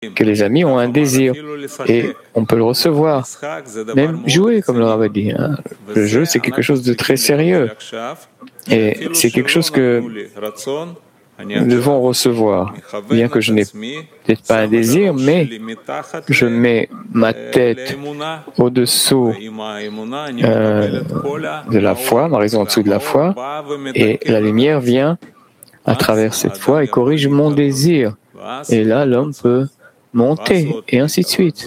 que les amis ont un désir et on peut le recevoir. Même jouer, comme le Rav a dit. Le jeu, c'est quelque chose de très sérieux. Et c'est quelque chose que nous devons recevoir. Bien que je n'ai peut-être pas un désir, mais je mets ma tête au-dessous de la foi, ma raison au-dessous de la foi, et la lumière vient à travers cette foi et corrige mon désir. Et là, l'homme peut monter, et ainsi de suite.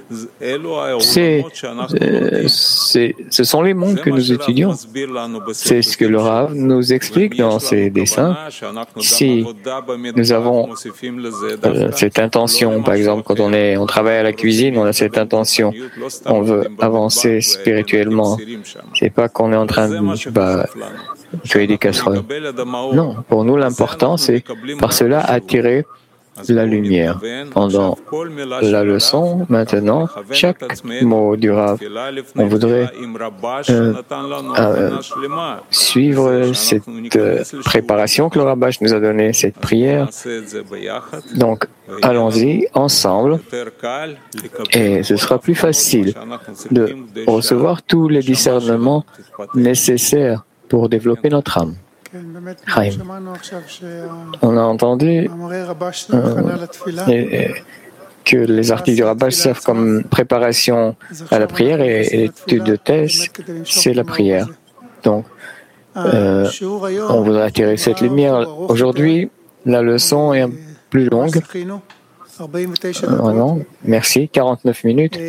Ce sont les mondes que nous étudions. C'est ce que le Rav nous explique dans ses dessins. Si nous avons cette intention, par exemple, quand on travaille à la cuisine, on a cette intention, on veut avancer spirituellement. C'est pas qu'on est en train de tuer des casseroles. Non, pour nous, l'important, c'est par cela attirer la lumière. Pendant la leçon, maintenant, chaque mot du Rav, on voudrait suivre cette préparation que le Rabash nous a donnée, cette prière. Donc, allons-y ensemble et ce sera plus facile de recevoir tous les discernements nécessaires pour développer notre âme. Chaim. On a entendu que les articles du Rabash servent comme préparation à la prière et l'étude de thèse, c'est la prière. Donc, on voudrait attirer cette lumière. Aujourd'hui, la leçon est plus longue. Vraiment, merci, 49 minutes.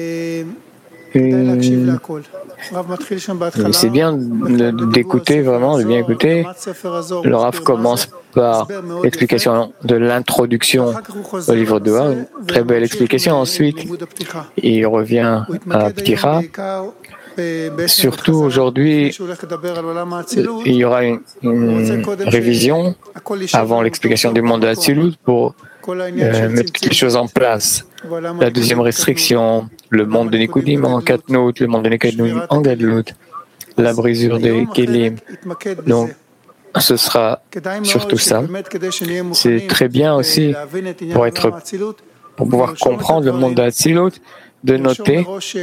C'est bien d'écouter, vraiment, de bien écouter. Le Rav commence par l'explication de l'introduction au livre de Zohar, une très belle explication. Ensuite, il revient à Ptira. Surtout aujourd'hui, il y aura une révision avant l'explication du monde de Hatzilut pour mettre les choses en place. La deuxième restriction, le monde de Nikudim en Katnout, le monde de Nikudim en Gadlut, la brisure des Kélim. Donc, ce sera surtout ça. C'est très bien aussi pour pouvoir comprendre le monde de Hatzilut, de noter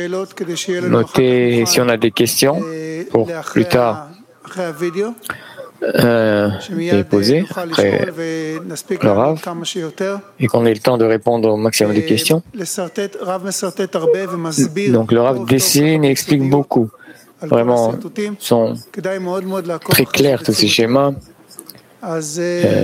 si on a des questions pour plus tard les poser après le Rav et qu'on ait le temps de répondre au maximum de questions. Donc le Rav dessine et explique beaucoup. Vraiment, sont très clairs tous ces schémas.